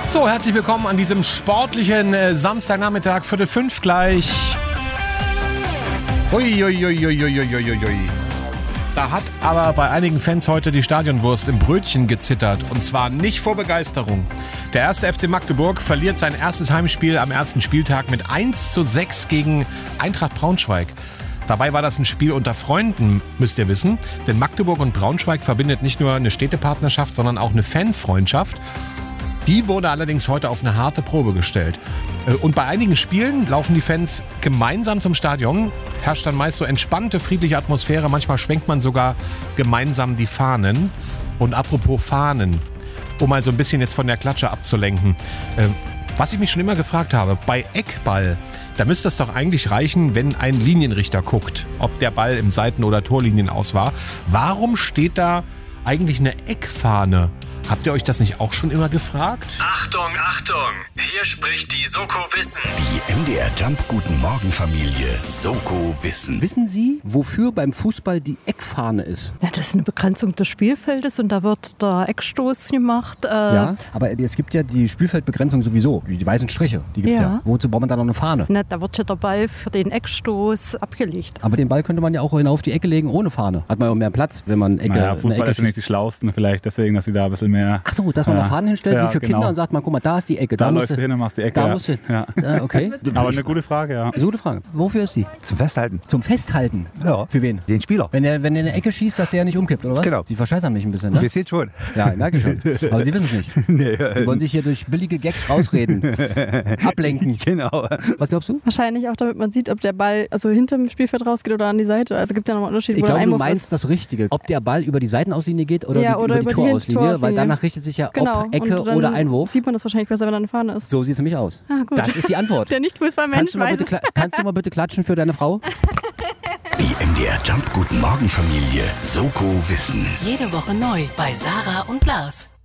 So, herzlich willkommen an diesem sportlichen Samstagnachmittag, 4:45 gleich. Ui. Da hat aber bei einigen Fans heute die Stadionwurst im Brötchen gezittert. Und zwar nicht vor Begeisterung. Der erste FC Magdeburg verliert sein erstes Heimspiel am ersten Spieltag mit 1:6 gegen Eintracht Braunschweig. Dabei war das ein Spiel unter Freunden, müsst ihr wissen. Denn Magdeburg und Braunschweig verbindet nicht nur eine Städtepartnerschaft, sondern auch eine Fanfreundschaft. Die wurde allerdings heute auf eine harte Probe gestellt. Und bei einigen Spielen laufen die Fans gemeinsam zum Stadion. Herrscht dann meist so entspannte, friedliche Atmosphäre. Manchmal schwenkt man sogar gemeinsam die Fahnen. Und apropos Fahnen, um mal so ein bisschen jetzt von der Klatsche abzulenken. Was ich mich schon immer gefragt habe, bei Eckball, da müsste es doch eigentlich reichen, wenn ein Linienrichter guckt, ob der Ball im Seiten- oder Torlinien aus war. Warum steht da eigentlich eine Eckfahne? Habt ihr euch das nicht auch schon immer gefragt? Achtung, hier spricht die Soko Wissen. Die MDR Jump Guten Morgen Familie Soko Wissen. Wissen Sie, wofür beim Fußball die Eckfahne ist? Ja, das ist eine Begrenzung des Spielfeldes und da wird der Eckstoß gemacht. Ja, aber es gibt ja die Spielfeldbegrenzung sowieso, die weißen Striche, die gibt's ja. Wozu braucht man da noch eine Fahne? Na, da wird ja der Ball für den Eckstoß abgelegt. Aber den Ball könnte man ja auch auf die Ecke legen ohne Fahne. Hat man ja auch mehr Platz, wenn man Fußball ist ja nicht die Schlausten, vielleicht deswegen, dass sie da ein bisschen mehr... Ach so, dass man da Fahnen hinstellt wie für Kinder und sagt, man, guck mal, da ist die Ecke. Da läufst du hin und machst die Ecke. Da musst du hin. Ja. Okay. Aber eine gute Frage, ja. Eine gute Frage. Wofür ist die? Zum Festhalten. Zum Festhalten? Ja. Für wen? Den Spieler. Wenn der in eine Ecke schießt, dass der ja nicht umkippt, oder was? Genau. Sie verscheißern mich ein bisschen, ne? Wir sehen schon. Ja, merke ich schon. Aber Sie wissen es nicht. Sie wollen sich hier durch billige Gags rausreden. Ablenken. Genau. Was glaubst du? Wahrscheinlich auch, damit man sieht, ob der Ball also hinterm Spielfeld rausgeht oder an die Seite. Also gibt ja nochmal Unterschiede, Ich wo der glaube, du Einwurf meinst ist. das Richtige. Ob der Ball über die Seitenauslinie geht oder, über die Torauslinie, weil Torauslinie. danach richtet sich ja Genau. ob Ecke Und dann oder Einwurf. sieht man das wahrscheinlich besser, wenn da eine Fahne ist. So sieht es nämlich aus. Ah, gut. Das ist die Antwort. Der Nicht-Fußballmensch weiß es. Kannst du mal bitte klatschen für deine Frau? Die MDR Jump Guten Morgen Familie Soko Wissen. Jede Woche neu bei Sarah und Lars.